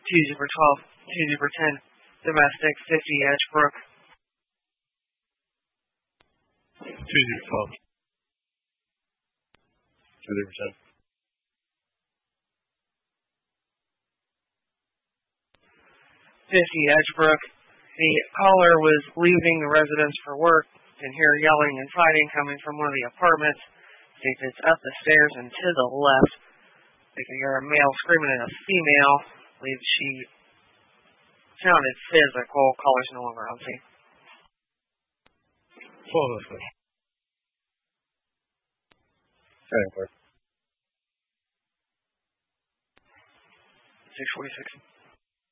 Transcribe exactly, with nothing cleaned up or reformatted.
two zero twelve, two zero ten, domestic, fifty Edgebrook. two zero twelve. two zero ten. fifty Edgebrook. The caller was leaving the residence for work and hear yelling and fighting coming from one of the apartments. States it's up the stairs and to the left. They could hear a male screaming at a female. I believe she sounded physical. Caller's no longer on scene. twelve oh six. Heading for six forty-six.